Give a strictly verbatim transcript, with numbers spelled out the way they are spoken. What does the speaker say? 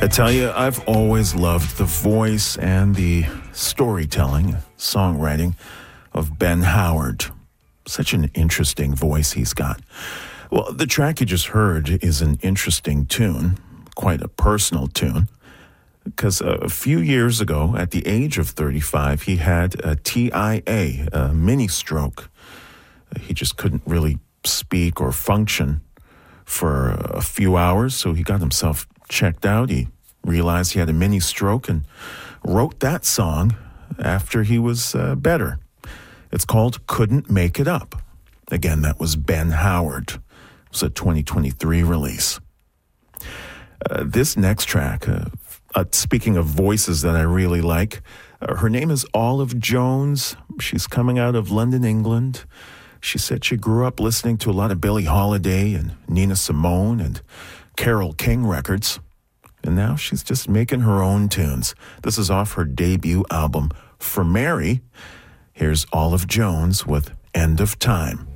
I tell you, I've always loved the voice and the storytelling, songwriting of Ben Howard. Such an interesting voice he's got. Well, the track you just heard is an interesting tune, quite a personal tune, because a few years ago, at the age of thirty-five, he had a T I A, a mini stroke. He just couldn't really speak or function for a few hours, so he got himself checked out. He realized he had a mini stroke and wrote that song after he was uh, better. It's called Couldn't Make It Up. Again, that was Ben Howard. It was a twenty twenty-three release. Uh, this next track, uh, uh, speaking of voices that I really like, uh, her name is Olive Jones. She's coming out of London, England. She said she grew up listening to a lot of Billie Holiday and Nina Simone and Carole King records. And now she's just making her own tunes. This is off her debut album, For Mary. Here's Olive Jones with End of Time.